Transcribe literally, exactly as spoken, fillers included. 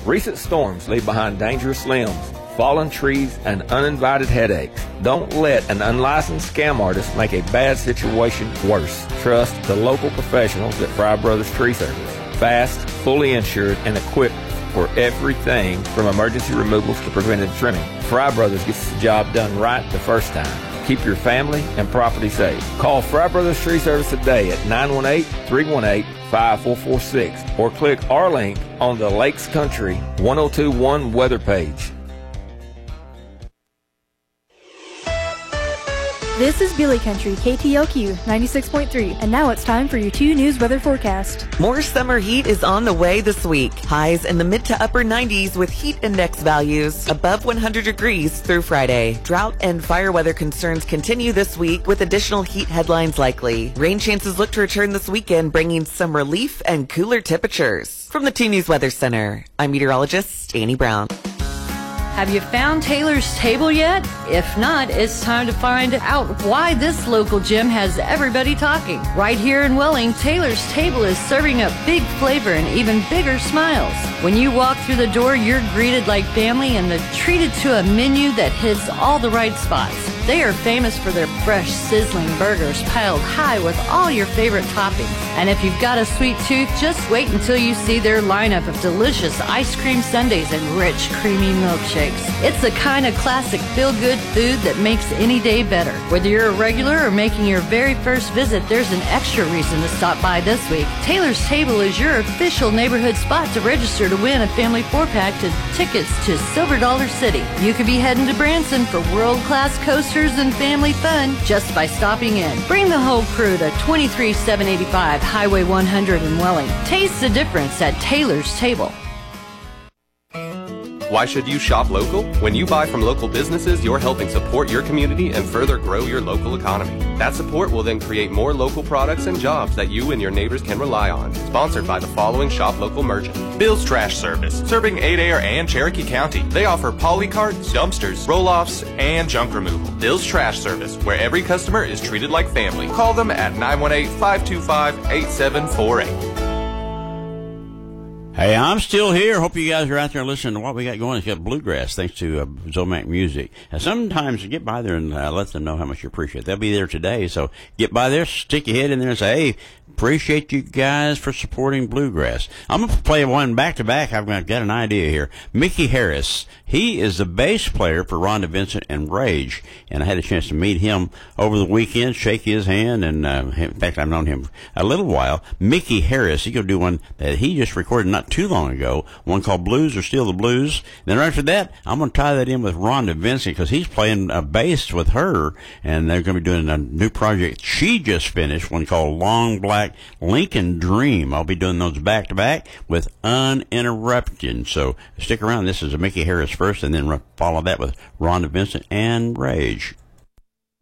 Recent storms leave behind dangerous limbs, fallen trees, and uninvited headaches. Don't let an unlicensed scam artist make a bad situation worse. Trust the local professionals at Fry Brothers Tree Service. Fast, fully insured, and equipped for everything from emergency removals to preventive trimming. Fry Brothers gets the job done right the first time. Keep your family and property safe. Call Fry Brothers Tree Service today at nine one eight, three one eight, five four four six or click our link on the Lakes Country one oh two one weather page. This is Billy Country, K T L Q ninety-six point three, and now it's time for your two News weather forecast. More summer heat is on the way this week. Highs in the mid to upper nineties with heat index values above one hundred degrees through Friday. Drought and fire weather concerns continue this week with additional heat headlines likely. Rain chances look to return this weekend, bringing some relief and cooler temperatures. From the two News Weather Center, I'm meteorologist Annie Brown. Have you found Taylor's Table yet? If not, it's time to find out why this local gym has everybody talking. Right here in Welling, Taylor's Table is serving up big flavor and even bigger smiles. When you walk through the door, you're greeted like family and treated to a menu that hits all the right spots. They are famous for their fresh, sizzling burgers piled high with all your favorite toppings. And if you've got a sweet tooth, just wait until you see their lineup of delicious ice cream sundaes and rich, creamy milkshakes. It's the kind of classic feel-good food that makes any day better. Whether you're a regular or making your very first visit, there's an extra reason to stop by this week. Taylor's Table is your official neighborhood spot to register to win a family four-pack to tickets to Silver Dollar City. You could be heading to Branson for world-class coasters and family fun just by stopping in. Bring the whole crew to twenty-three seven eighty-five Highway one hundred in Welling. Taste the difference at Taylor's Table. Why should you shop local? When you buy from local businesses, you're helping support your community and further grow your local economy. That support will then create more local products and jobs that you and your neighbors can rely on. Sponsored by the following shop local merchant. Bill's Trash Service, serving Adair and Cherokee County. They offer poly carts, dumpsters, roll-offs, and junk removal. Bill's Trash Service, where every customer is treated like family. Call them at nine one eight, five two five, eight seven four eight. Hey, I'm still here. Hope you guys are out there listening to what we got going. It's got bluegrass, thanks to uh, Zomac Music. And sometimes get by there and uh, let them know how much you appreciate it. They'll be there today, so get by there, stick your head in there and say, hey, appreciate you guys for supporting bluegrass. I'm going to play one back-to-back. I've got an idea here. Mickey Harris, he is the bass player for Rhonda Vincent and Rage, and I had a chance to meet him over the weekend, shake his hand, and uh, in fact, I've known him a little while. Mickey Harris, he's going to do one that he just recorded not too long ago, one called Blues or Still the Blues. Then right after that, I'm going to tie that in with Rhonda Vincent because he's playing a bass with her, and they're going to be doing a new project she just finished, one called Long Black Lincoln Dream. I'll be doing those back to back with uninterrupted. So stick around. This is a Mickey Harris first, and then follow that with Rhonda Vincent and Rage.